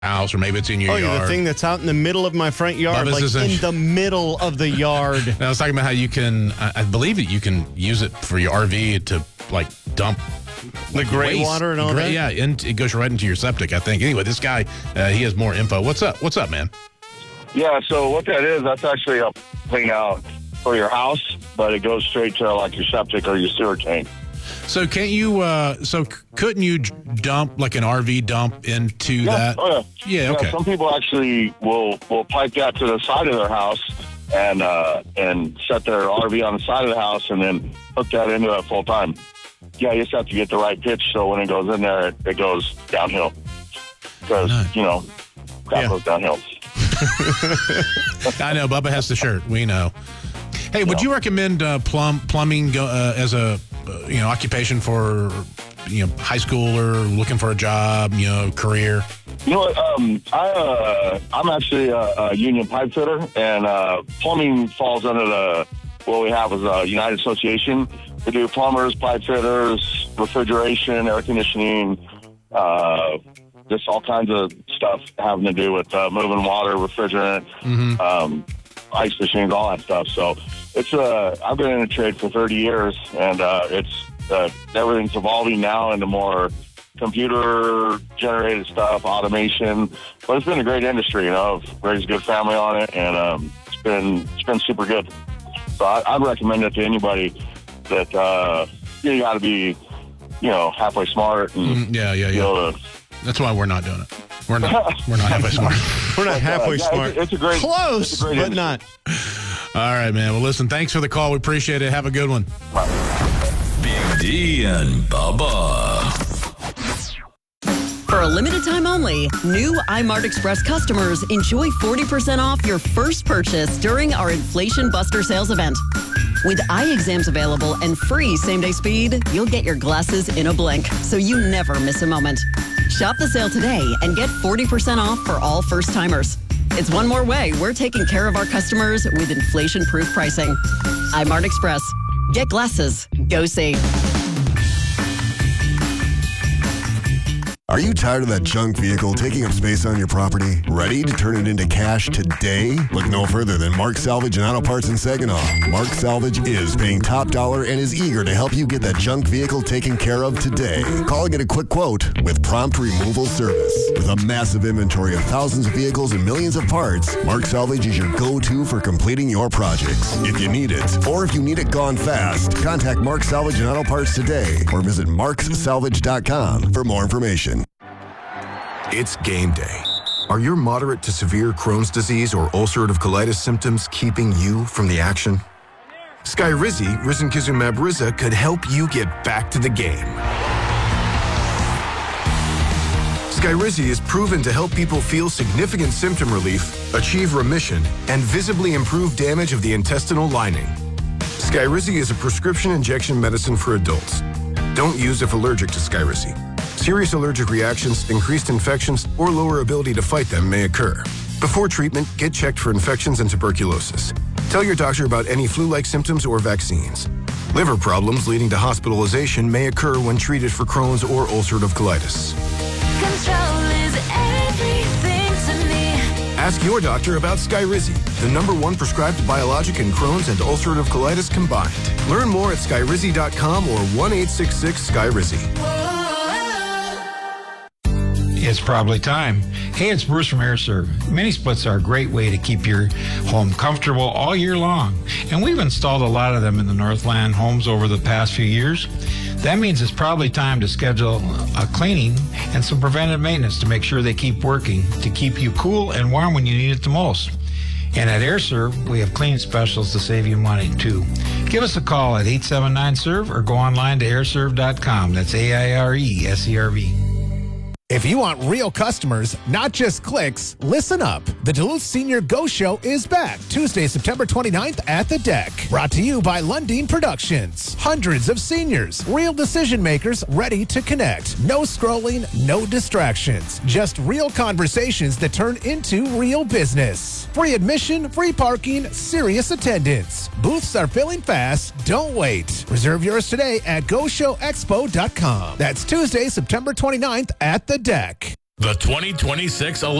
house, or maybe it's in your yeah, yard. the thing that's out in the middle of my front yard, Bubba's like in the middle of the yard. I was talking about how you can, I believe that you can use it for your RV to, like, dump the gray waste. water and all that? Yeah, and it goes right into your septic, I think. Anyway, this guy, he has more info. What's up? What's up, man? Yeah, so what that is, that's actually a clean out for your house, but it goes straight to, like, your septic or your sewer tank. So can't you, couldn't you dump, like an RV dump into that? Oh, yeah. Yeah, okay. Some people actually will pipe that to the side of their house and set their RV on the side of the house and then hook that into it full time. Yeah, you just have to get the right pitch so when it goes in there, it goes downhill. Because, crap goes downhill. I know, Bubba has the shirt. We know. Hey, would you recommend plumbing as a occupation for high schooler looking for a job, career? You know what? I'm actually a union pipe fitter, and plumbing falls under what we have is a United Association. We do plumbers, pipe fitters, refrigeration, air conditioning, just all kinds of stuff having to do with moving water, refrigerant, ice machines, all that stuff. So it's I've been in the trade for 30 years, and everything's evolving now into more computer-generated stuff, automation. But it's been a great industry. I've raised a good family on it, and it's been super good. So I'd recommend it to anybody that you got to be, halfway smart and be able to. That's why we're not doing it. We're not halfway smart. We're not halfway smart. It's a great, close, it's a great but industry. not. All right, man. Well, listen, thanks for the call. We appreciate it. Have a good one. Big D and Bubba. For a limited time only, new iMart Express customers enjoy 40% off your first purchase during our Inflation Buster sales event. With eye exams available and free same-day speed, you'll get your glasses in a blink, so you never miss a moment. Shop the sale today and get 40% off for all first-timers. It's one more way we're taking care of our customers with inflation-proof pricing. iMart Express. Get glasses. Go see. Are you tired of that junk vehicle taking up space on your property? Ready to turn it into cash today? Look no further than Mark Salvage and Auto Parts in Saginaw. Mark Salvage is paying top dollar and is eager to help you get that junk vehicle taken care of today. Call and get a quick quote with prompt removal service. With a massive inventory of thousands of vehicles and millions of parts, Mark Salvage is your go-to for completing your projects. If you need it, or if you need it gone fast, contact Mark Salvage and Auto Parts today or visit marksalvage.com for more information. It's game day. Are your moderate to severe Crohn's disease or ulcerative colitis symptoms keeping you from the action? Skyrizi, risankizumab Riza, could help you get back to the game. Skyrizi is proven to help people feel significant symptom relief, achieve remission, and visibly improve damage of the intestinal lining. Skyrizi is a prescription injection medicine for adults. Don't use if allergic to Skyrizi. Serious allergic reactions, increased infections, or lower ability to fight them may occur. Before treatment, get checked for infections and tuberculosis. Tell your doctor about any flu-like symptoms or vaccines. Liver problems leading to hospitalization may occur when treated for Crohn's or ulcerative colitis. Control is everything to me. Ask your doctor about Skyrizi, the #1 prescribed biologic in Crohn's and ulcerative colitis combined. Learn more at skyrizi.com or 1-866-SKYRIZI. It's probably time. Hey, it's Bruce from AirServe. Mini splits are a great way to keep your home comfortable all year long. And we've installed a lot of them in the Northland homes over the past few years. That means it's probably time to schedule a cleaning and some preventive maintenance to make sure they keep working to keep you cool and warm when you need it the most. And at AirServe, we have cleaning specials to save you money, too. Give us a call at 879-SERVE or go online to airserve.com. That's AIRESERV. If you want real customers, not just clicks, listen up. The Duluth Senior Go Show is back Tuesday, September 29th at the Deck. Brought to you by Lundeen Productions. Hundreds of seniors, real decision makers ready to connect. No scrolling, no distractions. Just real conversations that turn into real business. Free admission, free parking, serious attendance. Booths are filling fast. Don't wait. Reserve yours today at GoShowExpo.com. That's Tuesday, September 29th at the Deck. The 2026